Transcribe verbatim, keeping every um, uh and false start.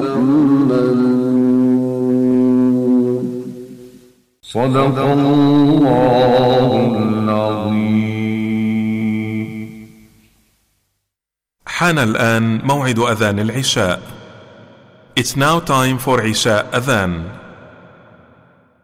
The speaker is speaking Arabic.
يعملون. صدق الله العظيم. حان الآن موعد أذان العشاء. It's now time for Isha Adhan.